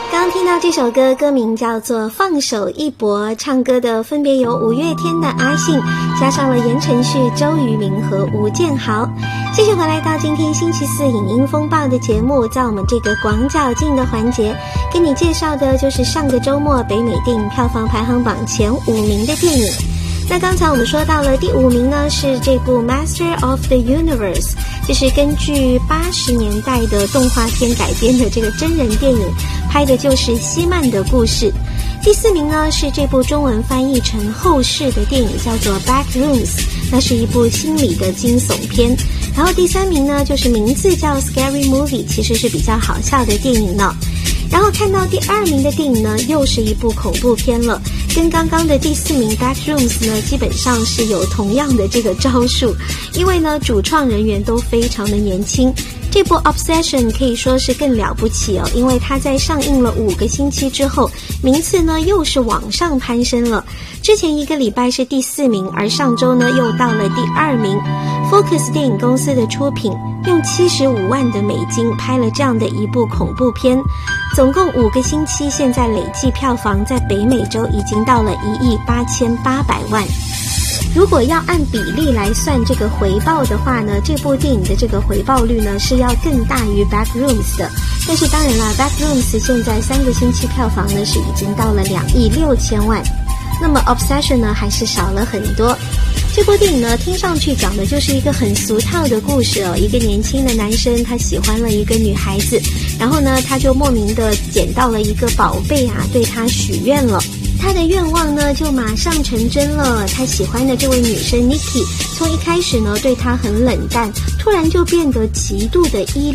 刚听到这首歌，歌名叫做《放手一搏》，唱歌的分别有五月天的阿信，加上了言承旭、周渝民和吴建豪。继续回来到今天星期四影音风暴的节目，在我们这个广角镜的环节，跟你介绍的就是上个周末北美电影票房排行榜前5名的电影。那刚才我们说到了第5名呢，是这部 Master of the Universe， 就是根据80年代的动画片改编的这个真人电影，拍的就是希曼的故事。第4名呢是这部中文翻译成后世的电影，叫做 Backrooms， 那是一部心理的惊悚片。然后第3名呢就是名字叫 Scary Movie， 其实是比较好笑的电影呢。然后看到第2名的电影呢，又是一部恐怖片了，跟刚刚的第4名 Backrooms 呢基本上是有同样的这个招数，因为呢主创人员都非常的年轻。这部 Obsession 可以说是更了不起哦，因为它在上映了5个星期之后，名次呢又是往上攀升了。之前1个礼拜是第4名，而上周呢又到了第2名。Focus 电影公司的出品，用75万的美金拍了这样的一部恐怖片，总共5个星期，现在累计票房在北美洲已经到了1.880亿。如果要按比例来算这个回报的话呢，这部电影的这个回报率呢是要更大于 Backrooms 的。但是当然啦， Backrooms 现在3个星期票房呢是已经到了2.6亿，那么 Obsession 呢还是少了很多。这部电影呢听上去讲的就是一个很俗套的故事哦，一个年轻的男生他喜欢了一个女孩子，然后呢他就莫名的捡到了一个宝贝啊，对他许愿了。他的愿望呢就马上成真了，他喜欢的这位女生 Nikki 从一开始呢对他很冷淡，突然就变得极度的依